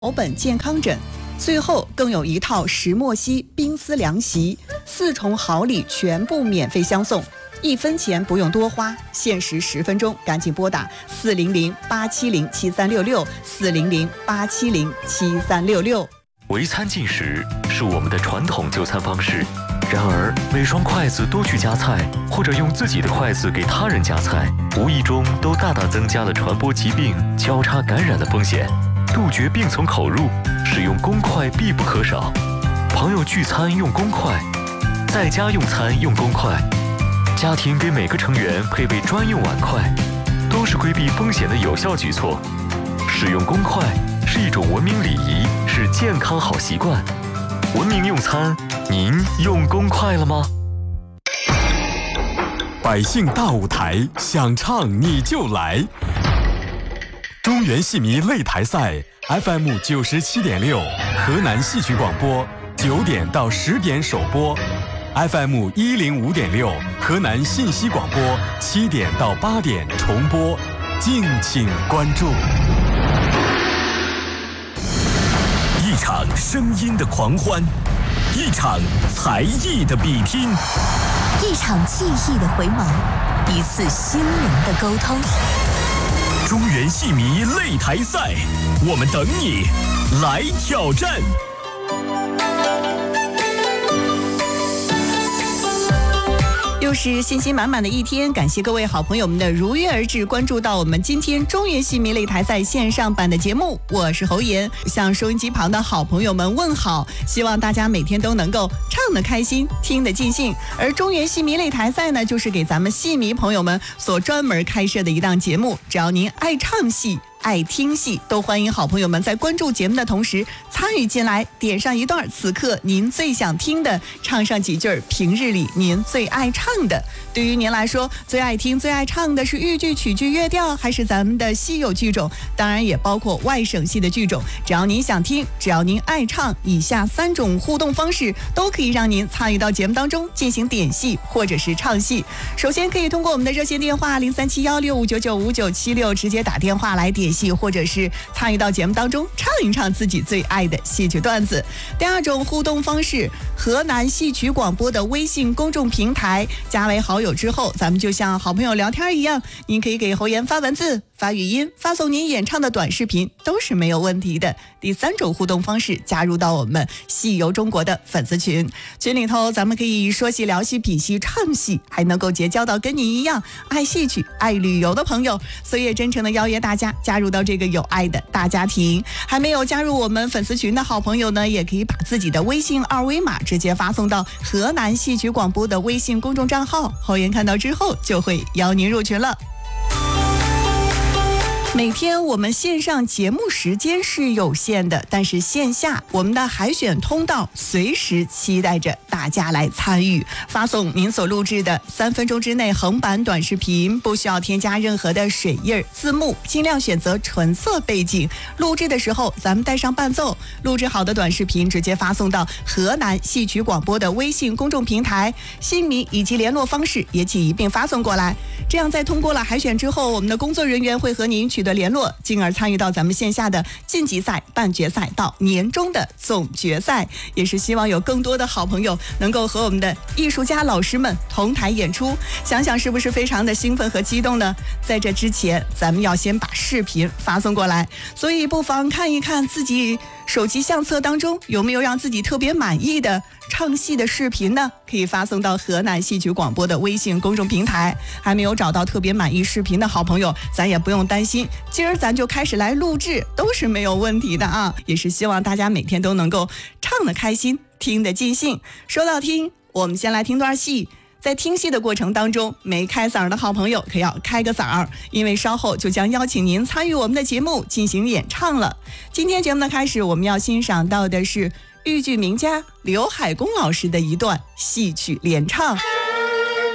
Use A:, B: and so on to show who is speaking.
A: 保本健康枕，最后更有一套石墨烯冰丝凉席，4重好礼全部免费相送，1分钱不用多花，限时10分钟，赶紧拨打400-870-7366，400-870-7366。
B: 围餐进食是我们的传统就餐方式，然而每双筷子都去夹菜，或者用自己的筷子给他人夹菜，无意中都大大增加了传播疾病、交叉感染的风险。杜绝病从口入，使用公筷必不可少。朋友聚餐用公筷，在家用餐用公筷，家庭给每个成员配备专用碗筷，都是规避风险的有效举措。使用公筷是一种文明礼仪，是健康好习惯。文明用餐，您用公筷了吗？
C: 百姓大舞台，想唱你就来。中原戏迷擂台赛 FM 97.6，河南戏曲广播9点到10点首播， FM 105.6，河南信息广播7点到8点重播，敬请关注。
D: 一场声音的狂欢，一场才艺的比拼，
E: 一场记忆的回眸，一次心灵的沟通。
D: 中原戏迷擂台赛，我们等你来挑战。
A: 又是信心满满的一天，感谢各位好朋友们的如约而至，关注到我们今天中原戏迷擂台赛线上版的节目，我是侯妍，向收音机旁的好朋友们问好，希望大家每天都能够唱得开心，听得尽兴。而中原戏迷擂台赛呢，就是给咱们戏迷朋友们所专门开设的一档节目，只要您爱唱戏爱听戏，都欢迎好朋友们在关注节目的同时参与进来，点上一段此刻您最想听的，唱上几句平日里您最爱唱的。对于您来说，最爱听最爱唱的是豫剧、曲剧、乐调，还是咱们的稀有剧种？当然也包括外省戏的剧种。只要您想听，只要您爱唱，以下3种互动方式都可以让您参与到节目当中进行点戏或者是唱戏。首先可以通过我们的热线电话037165995976直接打电话来点戏，或者是参与到节目当中唱一唱自己最爱的戏曲段子。第2种互动方式，河南戏曲广播的微信公众平台，加为好友之后，咱们就像好朋友聊天一样，您可以给侯妍发文字、发语音、发送您演唱的短视频，都是没有问题的。第3种互动方式，加入到我们戏游中国的粉丝群，群里头咱们可以说戏、聊戏、品戏、唱戏，还能够结交到跟你一样爱戏曲、爱旅游的朋友，所以也真诚的邀约大家加入到这个有爱的大家庭。还没有加入我们粉丝群的好朋友呢，也可以把自己的微信2维码直接发送到河南戏曲广播的微信公众账号，侯妍看到之后就会邀您入群了。每天我们线上节目时间是有限的，但是线下我们的海选通道随时期待着大家来参与。发送您所录制的3分钟之内横版短视频，不需要添加任何的水印字幕，尽量选择纯色背景。录制的时候咱们带上伴奏，录制好的短视频直接发送到河南戏曲广播的微信公众平台，姓名以及联络方式也请一并发送过来。这样在通过了海选之后，我们的工作人员会和您取得联络，进而参与到咱们线下的晋级赛、半决赛到年终的总决赛。也是希望有更多的好朋友能够和我们的艺术家老师们同台演出，想想是不是非常的兴奋和激动呢？在这之前咱们要先把视频发送过来，所以不妨看一看自己手机相册当中有没有让自己特别满意的唱戏的视频呢？可以发送到河南戏曲广播的微信公众平台。还没有找到特别满意视频的好朋友，咱也不用担心，今儿咱就开始来录制，都是没有问题的啊！也是希望大家每天都能够唱得开心，听得尽兴。说到听，我们先来听段戏。在听戏的过程当中，没开嗓的好朋友可要开个嗓，因为稍后就将邀请您参与我们的节目进行演唱了。今天节目的开始，我们要欣赏到的是豫剧名家刘海公老师的一段戏曲联唱。